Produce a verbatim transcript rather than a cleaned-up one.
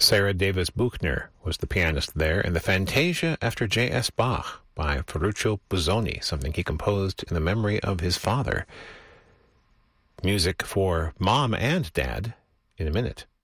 Sarah Davis Buchner was the pianist there, and the Fantasia after J S Bach by Ferruccio Busoni, something he composed in the memory of his father. Music for Mom and Dad in a minute.